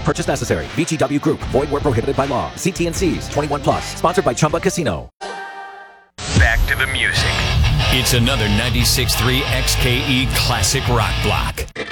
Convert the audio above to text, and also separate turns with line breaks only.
purchase necessary. VGW Group. Void where prohibited by law. See T&Cs. 21 plus. Sponsored by Chumba Casino.
Back to the music.
It's another 96.3 XKE Classic Rock Block.